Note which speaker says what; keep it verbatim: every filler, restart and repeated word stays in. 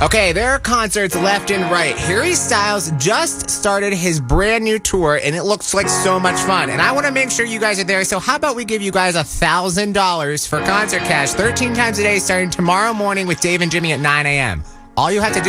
Speaker 1: Okay, there are concerts left and right. Harry Styles just started his brand new tour, and it looks like so much fun. And I want to make sure you guys are there, so how about we give you guys one thousand dollars for concert cash thirteen times a day starting tomorrow morning with Dave and Jimmy at nine a.m. All you have to do